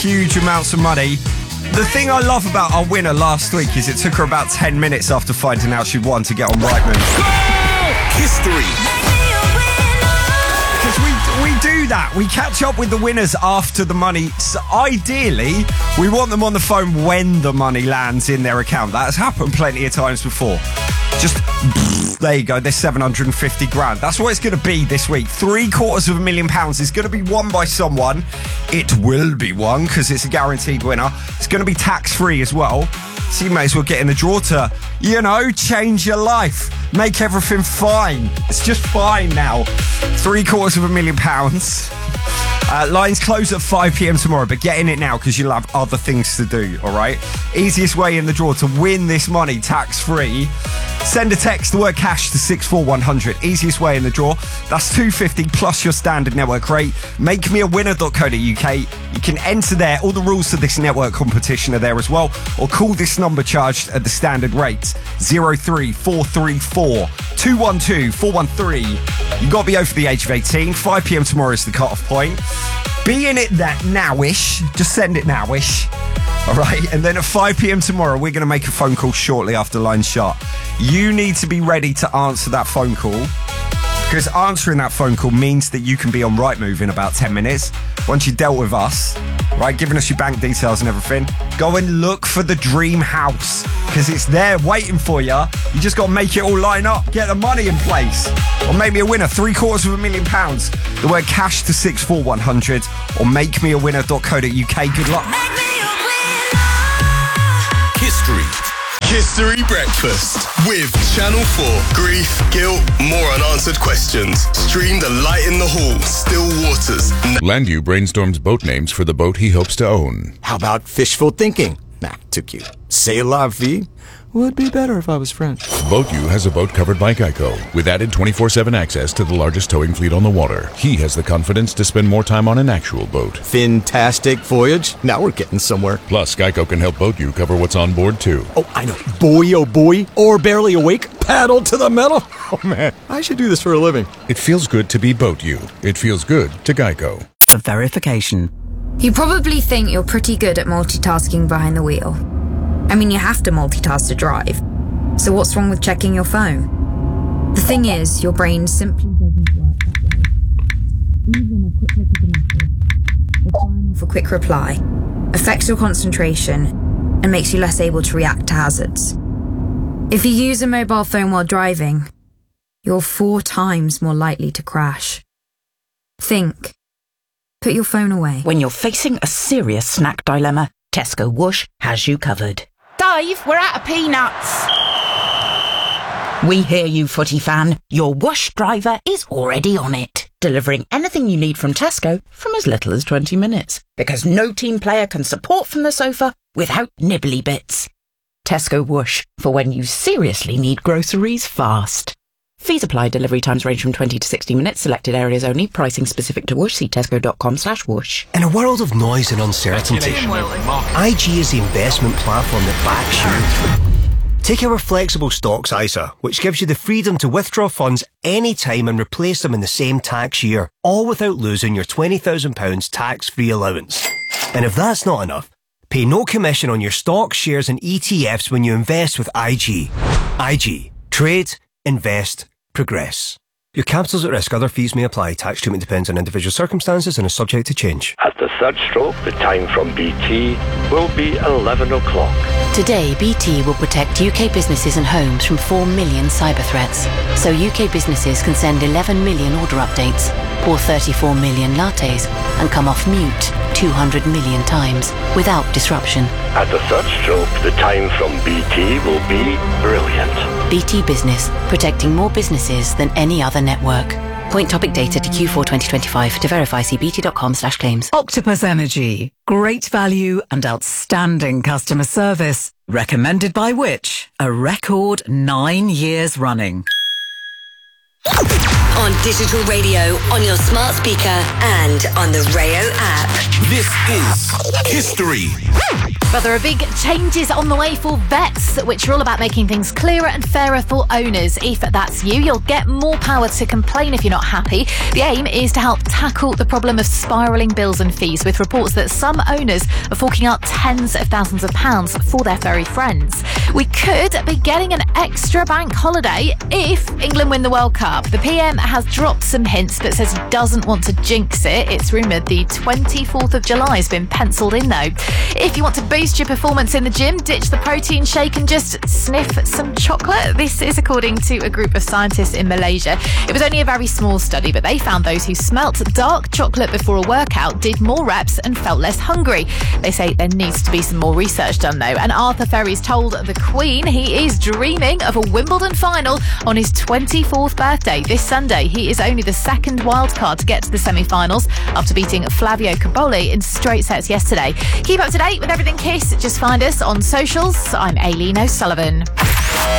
huge amounts of money. The thing I love about our winner last week is it took her about 10 minutes after finding out she'd won to get on Rightmove. History. Because we do that. We catch up with the winners after the money. So ideally, we want them on the phone when the money lands in their account. That has happened plenty of times before. Just, there you go, there's 750 grand. That's what it's going to be this week. £750,000 is going to be won by someone. It will be won because it's a guaranteed winner. It's going to be tax-free as well. So you may as well get in the draw to, change your life. Make everything fine. It's just fine now. £750,000. Lines close at 5 p.m. tomorrow, but get in it now because you'll have other things to do, all right? Easiest way in the draw to win this money tax-free. Send a text, the word cash, to 64100. Easiest way in the draw. That's $250 plus your standard network rate. MakeMeAWinner.co.uk. You can enter there. All the rules to this network competition are there as well. Or call this number charged at the standard rate, 03434 212 413. You've got to be over the age of 18. 5 p.m. tomorrow is the cut-off point. Be in it that nowish. Just send it nowish. All right, and then at 5 p.m. tomorrow, we're going to make a phone call shortly after line shut. You need to be ready to answer that phone call because answering that phone call means that you can be on Rightmove in about 10 minutes. Once you've dealt with us, right, giving us your bank details and everything, go and look for the dream house because it's there waiting for you. You just got to make it all line up, get the money in place. Or maybe a winner, £750,000. The word cash to 64100 or makemeawinner.co.uk. Good luck. History Breakfast with Channel 4. Grief, guilt, more unanswered questions. Stream The Light in the Hall, Still Waters. Landu brainstorms boat names for the boat he hopes to own. How about fishful thinking? Nah, too cute. C'est la vie? Would be better if I was French. BoatU has a boat covered by Geico, with added 24/7 access to the largest towing fleet on the water. He has the confidence to spend more time on an actual boat. Fantastic voyage. Now we're getting somewhere. Plus, Geico can help BoatU cover what's on board, too. Oh, I know. Boy, oh boy. Or barely awake. Paddle to the metal. Oh, man. I should do this for a living. It feels good to be BoatU. It feels good to Geico. For verification. You probably think you're pretty good at multitasking behind the wheel. I mean, you have to multitask to drive. So what's wrong with checking your phone? The thing is, your brain simply doesn't work that way. Even a quick look at the message, or time for quick reply, affects your concentration and makes you less able to react to hazards. If you use a mobile phone while driving, you're 4 times more likely to crash. Think. Put your phone away. When you're facing a serious snack dilemma, Tesco Whoosh has you covered. Dave, we're out of peanuts. We hear you, footy fan. Your Whoosh driver is already on it, delivering anything you need from Tesco from as little as 20 minutes. Because no team player can support from the sofa without nibbly bits. Tesco Whoosh, for when you seriously need groceries fast. Fees apply. Delivery times range from 20 to 60 minutes. Selected areas only. Pricing specific to Whoosh. See tesco.com/whoosh. In a world of noise and uncertainty, IG is the investment platform that backs you. Take our flexible stocks ISA, which gives you the freedom to withdraw funds anytime and replace them in the same tax year, all without losing your £20,000 tax-free allowance. And if that's not enough, pay no commission on your stocks, shares and ETFs when you invest with IG. IG. Trade, invest, progress. Your capital's at risk. Other fees may apply. Tax treatment depends on individual circumstances and is subject to change. At the third stroke, the time from BT will be 11 o'clock. Today, BT will protect UK businesses and homes from 4 million cyber threats. So UK businesses can send 11 million order updates, pour 34 million lattes, and come off mute 200 million times without disruption. At the third stroke, the time from BT will be brilliant. BT Business, protecting more businesses than any other network. Point topic data to Q4 2025. To verify, see bt.com/claims. Octopus Energy. Great value and outstanding customer service. Recommended by which? A record 9 years running. On digital radio, on your smart speaker, and on the Rayo app. This is history. But there are big changes on the way for vets, which are all about making things clearer and fairer for owners. If that's you, you'll get more power to complain if you're not happy. The aim is to help tackle the problem of spiralling bills and fees, with reports that some owners are forking out tens of thousands of pounds for their furry friends. We could be getting an extra bank holiday if England win the World Cup. The PM has dropped some hints but says he doesn't want to jinx it. It's rumoured the 24th of July has been penciled in though. If you want to boost your performance in the gym, ditch the protein shake and just sniff some chocolate. This is according to a group of scientists in Malaysia. It was only a very small study, but they found those who smelt dark chocolate before a workout did more reps and felt less hungry. They say there needs to be some more research done though. And Arthur Ferry's told the Queen he is dreaming of a Wimbledon final on his 24th birthday this Sunday. He is only the second wildcard to get to the semi-finals after beating Flavio Caboli in straight sets yesterday. Keep up to date with everything KISS. Just find us on socials. I'm Aileen O'Sullivan.